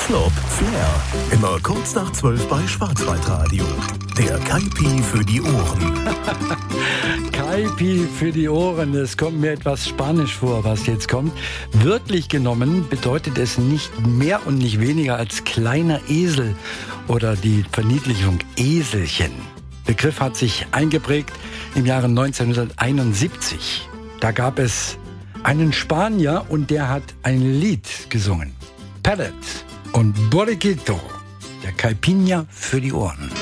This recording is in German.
Flop, Flair. Immer kurz nach 12 bei Schwarzwaldradio. Der Kaipi für die Ohren. Kaipi für die Ohren. Es kommt mir etwas Spanisch vor, was jetzt kommt. Wörtlich genommen bedeutet es nicht mehr und nicht weniger als kleiner Esel oder die Verniedlichung Eselchen. Der Begriff hat sich eingeprägt im Jahre 1971. Da gab es einen Spanier und der hat ein Lied gesungen. Pellet und Borriquito, der Caipirinha für die Ohren.